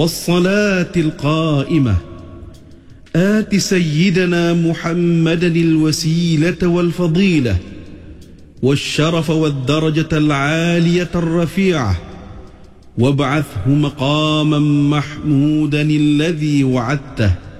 والصلاة القائمة آت سيدنا محمدا الوسيلة والفضيلة والشرف والدرجة العالية الرفيعة وابعثه مقاما محمودا الذي وعدته